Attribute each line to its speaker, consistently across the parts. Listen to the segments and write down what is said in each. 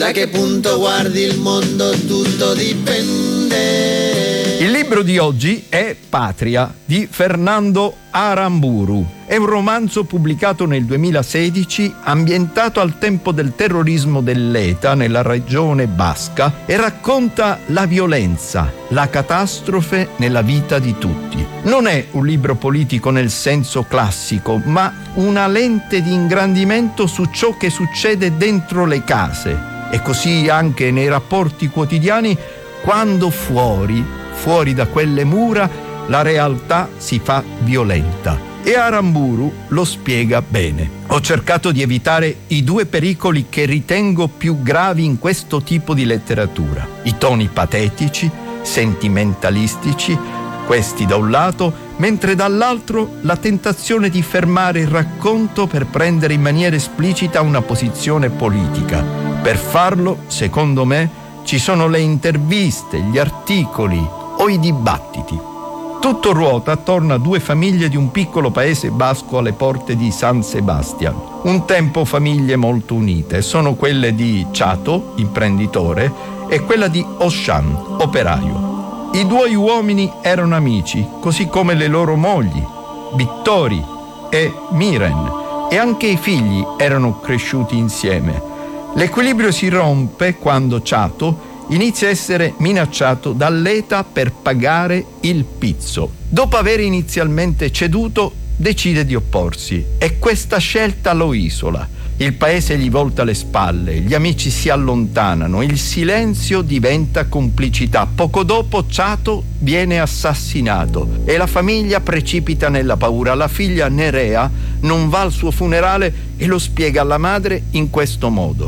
Speaker 1: da che punto guardi il mondo tutto dipende.
Speaker 2: Il libro di oggi è Patria di Fernando Aramburu. È un romanzo pubblicato nel 2016, ambientato al tempo del terrorismo dell'ETA nella regione basca, e racconta la violenza, la catastrofe nella vita di tutti. Non è un libro politico nel senso classico, ma una lente di ingrandimento su ciò che succede dentro le case e così anche nei rapporti quotidiani, quando fuori da quelle mura la realtà si fa violenta. E Aramburu lo spiega bene. Ho cercato di evitare i due pericoli che ritengo più gravi in questo tipo di letteratura: i toni patetici, sentimentalistici, questi da un lato, mentre dall'altro la tentazione di fermare il racconto per prendere in maniera esplicita una posizione politica. Per farlo, secondo me, ci sono le interviste, gli articoli o i dibattiti. Tutto ruota attorno a due famiglie di un piccolo paese basco alle porte di San Sebastian. Un tempo famiglie molto unite. Sono quelle di Chato, imprenditore, e quella di Oshan, operaio. I due uomini erano amici, così come le loro mogli, Vittori e Miren, e anche i figli erano cresciuti insieme. L'equilibrio si rompe quando Chato inizia a essere minacciato dall'ETA per pagare il pizzo. Dopo aver inizialmente ceduto, decide di opporsi e questa scelta lo isola. Il paese gli volta le spalle, gli amici si allontanano, il silenzio diventa complicità. Poco dopo Chato viene assassinato e la famiglia precipita nella paura. La figlia Nerea non va al suo funerale e lo spiega alla madre in questo modo: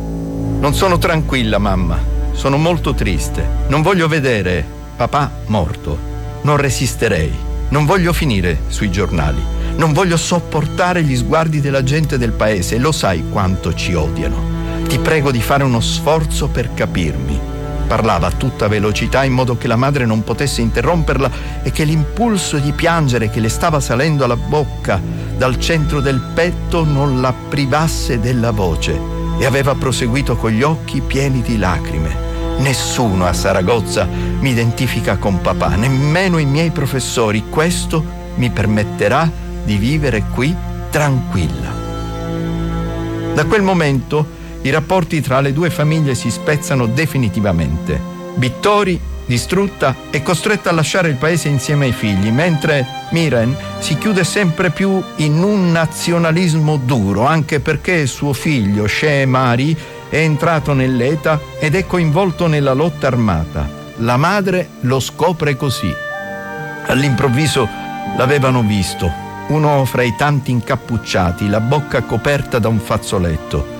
Speaker 2: non sono tranquilla, mamma. Sono molto triste. Non voglio vedere papà morto. Non resisterei. Non voglio finire sui giornali. Non voglio sopportare gli sguardi della gente del paese. Lo sai quanto ci odiano. Ti prego di fare uno sforzo per capirmi. Parlava a tutta velocità in modo che la madre non potesse interromperla e che l'impulso di piangere che le stava salendo alla bocca dal centro del petto non la privasse della voce. E aveva proseguito con gli occhi pieni di lacrime. Nessuno a Saragozza mi identifica con papà, nemmeno i miei professori. Questo mi permetterà di vivere qui tranquilla. Da quel momento i rapporti tra le due famiglie si spezzano definitivamente. Vittori, distrutta, è costretta a lasciare il paese insieme ai figli, mentre Miren si chiude sempre più in un nazionalismo duro, anche perché suo figlio Shemari è entrato nell'ETA ed è coinvolto nella lotta armata. La madre lo scopre così. All'improvviso l'avevano visto, uno fra i tanti incappucciati, la bocca coperta da un fazzoletto.